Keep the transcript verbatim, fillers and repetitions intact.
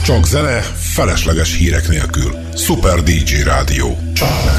Csak zene, felesleges hírek nélkül. Super dé dzsé Rádió. Csak